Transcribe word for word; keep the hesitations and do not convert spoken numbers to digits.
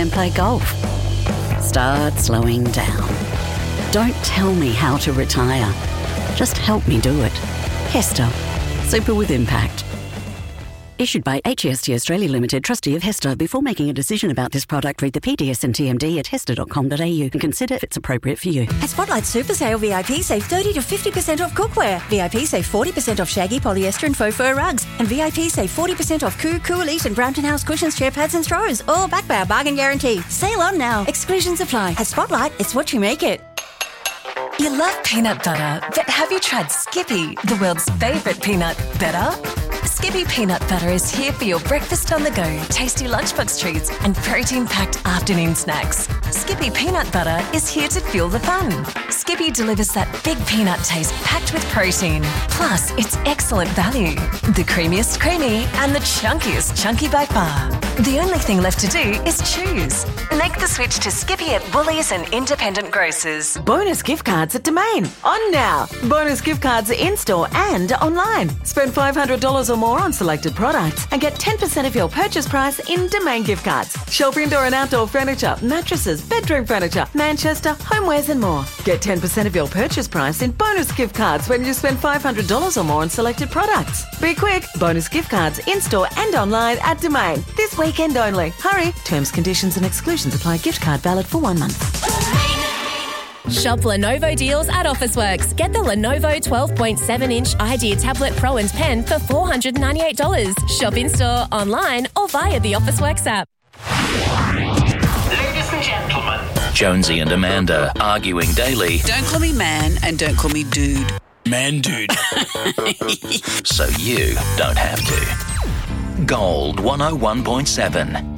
and play golf. Start slowing down. Don't tell me how to retire. Just help me do it. Hester. Super with impact. Issued by H E S T Australia Limited, trustee of Hester. Before making a decision about this product, read the P D S and T M D at hester dot com dot a u and consider if it's appropriate for you. At Spotlight Super Sale, V I P save thirty to fifty percent off cookware. V I P save forty percent off shaggy, polyester and faux fur rugs. And V I P save forty percent off Coo, Cool Elite and Brampton House cushions, chair pads and throws. All backed by our bargain guarantee. Sale on now. Exclusions apply. At Spotlight, it's what you make it. You love peanut butter, but have you tried Skippy, the world's favourite peanut better? Skippy peanut butter is here for your breakfast on the go, tasty lunchbox treats and protein-packed afternoon snacks. Skippy peanut butter is here to fuel the fun. Skippy delivers that big peanut taste packed with protein. Plus, it's excellent value. The creamiest creamy and the chunkiest chunky by far. The only thing left to do is choose. Make the switch to Skippy at Woolies and independent grocers. Bonus gift cards at Domain. On now. Bonus gift cards in-store and online. Spend five hundred dollars or more on selected products and get ten percent of your purchase price in Domain gift cards. Shop indoor and outdoor furniture, mattresses, bedroom furniture, Manchester, homewares and more. Get ten percent of your purchase price in bonus gift cards when you spend five hundred dollars or more on selected products. Be quick. Bonus gift cards in-store and online at Domain. This weekend only. Hurry. Terms, conditions and exclusions apply. Gift card valid for one month. Shop Lenovo deals at Officeworks. Get the Lenovo twelve point seven inch Idea Tablet Pro and Pen for four hundred ninety-eight dollars. Shop in-store, online or via the Officeworks app. Ladies and gentlemen. Jonesy and Amanda arguing daily. Don't call me man and don't call me dude. Man dude. So you don't have to. Gold one oh one point seven.